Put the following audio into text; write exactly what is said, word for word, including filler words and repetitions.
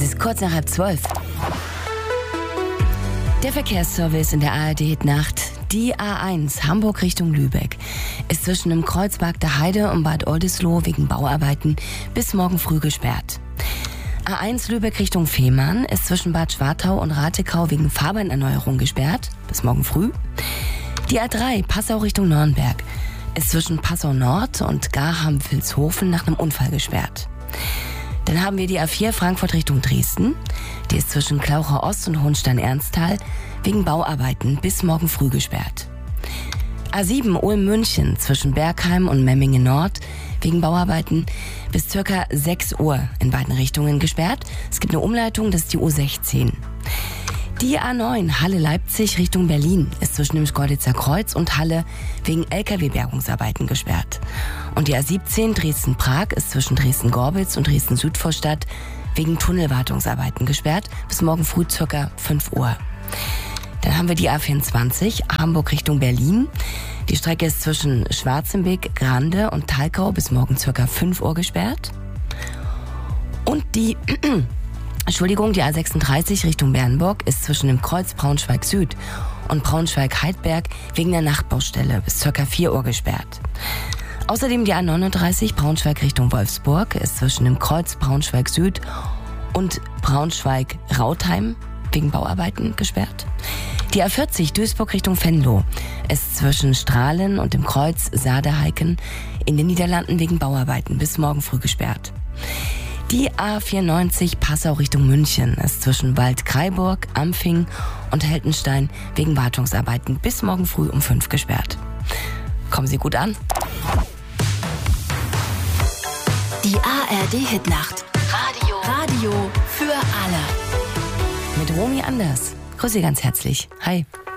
ist kurz nach halb zwölf. Der Verkehrsservice in der A R D-Nacht. Die A eins Hamburg Richtung Lübeck ist zwischen dem Kreuzberg der Heide und Bad Oldesloe wegen Bauarbeiten bis morgen früh gesperrt. A eins Lübeck Richtung Fehmarn ist zwischen Bad Schwartau und Ratekau wegen Fahrbahnerneuerung gesperrt bis morgen früh. Die A drei Passau Richtung Nürnberg ist zwischen Passau Nord und Garham-Vilshofen nach einem Unfall gesperrt. Dann haben wir die A vier Frankfurt Richtung Dresden. Die ist zwischen Klauchau Ost und Hohenstein-Ernsthal wegen Bauarbeiten bis morgen früh gesperrt. A sieben Ulm-München zwischen Bergheim und Memmingen Nord wegen Bauarbeiten bis circa sechs Uhr in beiden Richtungen gesperrt. Es gibt eine Umleitung, das ist die U sechzehn. Die A neun Halle-Leipzig Richtung Berlin ist zwischen dem Schkeuditzer Kreuz und Halle wegen L K W-Bergungsarbeiten gesperrt. Und die A siebzehn Dresden-Prag ist zwischen Dresden-Gorbitz und Dresden-Südvorstadt wegen Tunnelwartungsarbeiten gesperrt bis morgen früh circa fünf Uhr. Dann haben wir die A vierundzwanzig Hamburg Richtung Berlin. Die Strecke ist zwischen Schwarzenbeek, Grande und Talkau bis morgen circa fünf Uhr gesperrt. Und die Entschuldigung, die A sechsunddreißig Richtung Bernburg ist zwischen dem Kreuz Braunschweig Süd und Braunschweig-Heidberg wegen der Nachtbaustelle bis ca. vier Uhr gesperrt. Außerdem die A neununddreißig Braunschweig Richtung Wolfsburg ist zwischen dem Kreuz Braunschweig Süd und Braunschweig-Rautheim wegen Bauarbeiten gesperrt. Die A vierzig Duisburg Richtung Venlo ist zwischen Strahlen und dem Kreuz Saarderheiken in den Niederlanden wegen Bauarbeiten bis morgen früh gesperrt. Die A vierundneunzig Passau Richtung München ist zwischen Waldkraiburg, Ampfing und Heldenstein wegen Wartungsarbeiten bis morgen früh um fünf gesperrt. Kommen Sie gut an. Die A R D-Hitnacht. Radio. Radio für alle. Mit Romy Anders. Grüße ganz herzlich. Hi.